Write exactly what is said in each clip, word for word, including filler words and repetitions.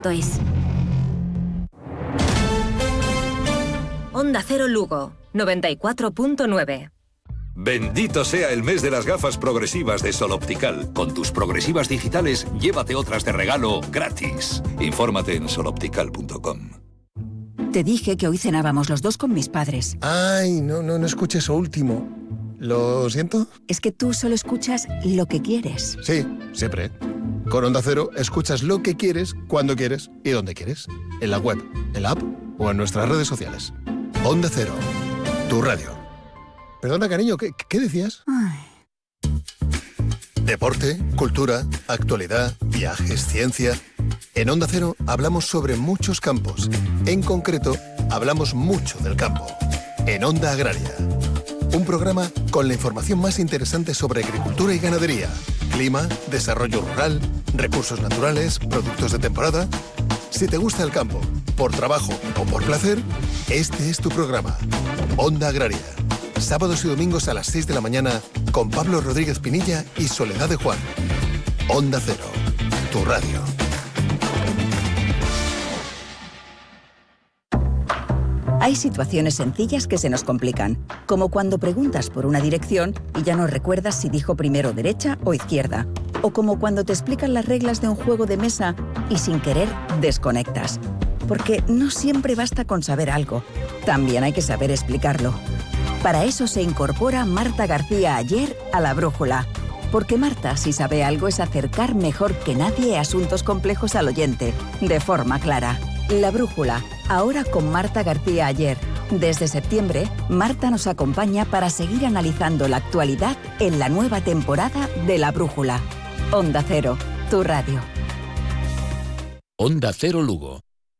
Es. Onda Cero Lugo, noventa y cuatro punto nueve. Bendito sea el mes de las gafas progresivas de Sol Optical. Con tus progresivas digitales, llévate otras de regalo gratis. Infórmate en sol optical punto com. Te dije que hoy cenábamos los dos con mis padres. Ay, no, no, no escuché eso último. ¿Lo siento? Es que tú solo escuchas lo que quieres. Sí, siempre. Con Onda Cero escuchas lo que quieres, cuando quieres y donde quieres. En la web, en la app o en nuestras redes sociales. Onda Cero, tu radio. Perdona, cariño, ¿qué, qué decías? Ay. Deporte, cultura, actualidad, viajes, ciencia... En Onda Cero hablamos sobre muchos campos. En concreto, hablamos mucho del campo. En Onda Agraria. Un programa con la información más interesante sobre agricultura y ganadería, clima, desarrollo rural, recursos naturales, productos de temporada. Si te gusta el campo, por trabajo o por placer, este es tu programa. Onda Agraria. Sábados y domingos a las seis de la mañana con Pablo Rodríguez Pinilla y Soledad de Juan. Onda Cero, tu radio. Hay situaciones sencillas que se nos complican, como cuando preguntas por una dirección y ya no recuerdas si dijo primero derecha o izquierda, o como cuando te explican las reglas de un juego de mesa y sin querer desconectas. Porque no siempre basta con saber algo, también hay que saber explicarlo. Para eso se incorpora Marta García Ayer a La Brújula, porque Marta, si sabe algo, es acercar mejor que nadie asuntos complejos al oyente, de forma clara. La Brújula, ahora con Marta García Ayer. Desde septiembre, Marta nos acompaña para seguir analizando la actualidad en la nueva temporada de La Brújula. Onda Cero, tu radio. Onda Cero Lugo.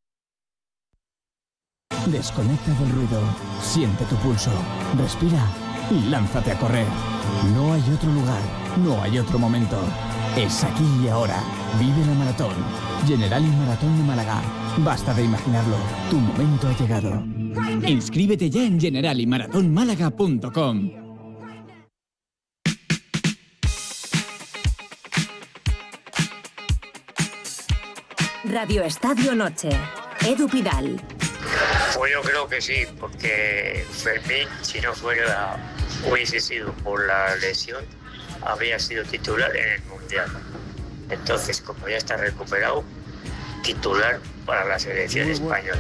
Desconecta del ruido, siente tu pulso, respira y lánzate a correr. No hay otro lugar, no hay otro momento. Es aquí y ahora. Vive la maratón. Generali Maratón de Málaga. Basta de imaginarlo. Tu momento ha llegado. Inscríbete ya en generali maratón málaga punto com. Radio Estadio Noche. Edu Pidal. Pues yo creo que sí, porque Fermín, si no fuera, hubiese sido por la lesión, habría sido titular en el Mundial. Entonces, como ya está recuperado, titular para la selección española.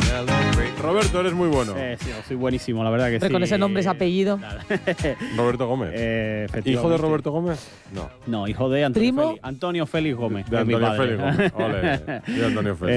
Roberto, eres muy bueno. Eh, sí, soy buenísimo, la verdad que Pero sí. con ese nombre, ese apellido. Roberto Gómez. Eh, ¿Hijo de Roberto Gómez? No. No, hijo de Antonio, ¿Primo? Félix, Antonio Félix Gómez. De Antonio Félix Gómez. Ole, de Antonio Félix.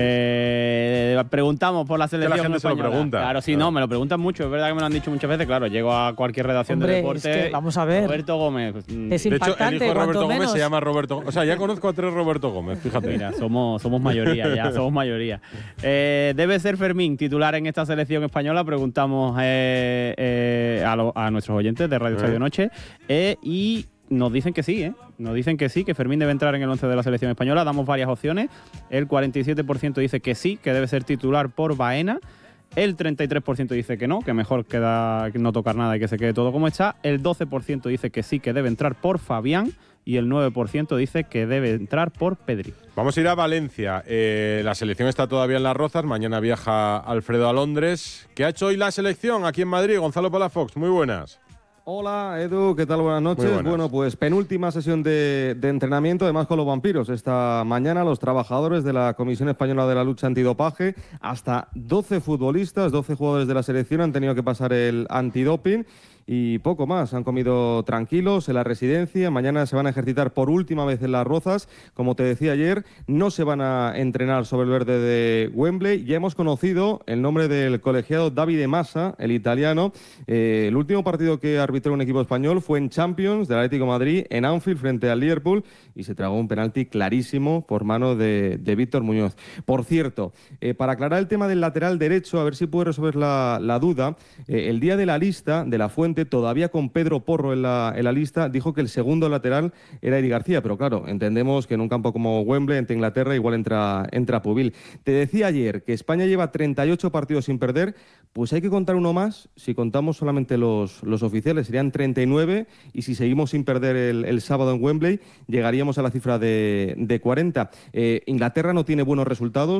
Eh, preguntamos por la selección que la gente española. se lo pregunta. Claro, sí, claro. no, me lo preguntan mucho. Es verdad que me lo han dicho muchas veces. Claro, llego a cualquier redacción Hombre, de deporte. es que, vamos a ver. Roberto Gómez. Es De hecho, el impactante, hijo de cuanto Roberto Gómez menos. se llama Roberto. O sea, ya conozco a tres Roberto Gómez, fíjate. Mira, somos, somos mayoría ya, somos mayoría. Eh, ¿Debe ser Fermín titular en esta selección española? Preguntamos eh, eh, a, lo, a nuestros oyentes de Radio Estadio Noche. Eh, y nos dicen que sí, ¿eh? Nos dicen que sí, que Fermín debe entrar en el once de la selección española. Damos varias opciones. El cuarenta y siete por ciento dice que sí, que debe ser titular por Baena. El treinta y tres por ciento dice que no, que mejor queda no tocar nada y que se quede todo como está. El doce por ciento dice que sí, que debe entrar por Fabián. Y el nueve por ciento dice que debe entrar por Pedri. Vamos a ir a Valencia. Eh, la selección está todavía en Las Rozas. Mañana viaja Alfredo a Londres. ¿Qué ha hecho hoy la selección aquí en Madrid? Gonzalo Palafox, muy buenas. Hola Edu, ¿qué tal? Buenas noches. Muy buenas. Bueno, pues penúltima sesión de, de entrenamiento, además con los vampiros. Esta mañana los trabajadores de la Comisión Española de la Lucha Antidopaje, hasta doce futbolistas, doce jugadores de la selección han tenido que pasar el antidoping. Y poco más, han comido tranquilos en la residencia, mañana se van a ejercitar por última vez en Las Rozas, como te decía ayer, no se van a entrenar sobre el verde de Wembley. Ya hemos conocido el nombre del colegiado Davide Massa, el italiano. Eh, el último partido que arbitró un equipo español fue en Champions del Atlético de Madrid, en Anfield frente al Liverpool, y se tragó un penalti clarísimo por mano de, de Víctor Muñoz. Por cierto, eh, para aclarar el tema del lateral derecho, a ver si puedo resolver la, la duda, eh, el día de la lista de la Fuente, todavía con Pedro Porro en la, en la lista, dijo que el segundo lateral era Eric García, pero claro, entendemos que en un campo como Wembley, entre Inglaterra, igual entra, entra Pubil. Te decía ayer que España lleva treinta y ocho partidos sin perder, pues hay que contar uno más, si contamos solamente los, los oficiales, serían treinta y nueve, y si seguimos sin perder el, el sábado en Wembley, llegaríamos a la cifra de, de cuarenta. Eh, Inglaterra no tiene buenos resultados.